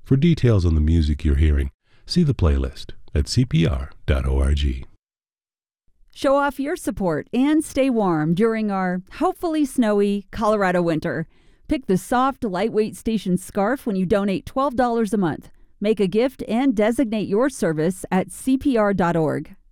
For details on the music you're hearing, see the playlist at cpr.org. Show off your support and stay warm during our hopefully snowy Colorado winter. Pick the soft, lightweight station scarf when you donate $12 a month. Make a gift and designate your service at cpr.org.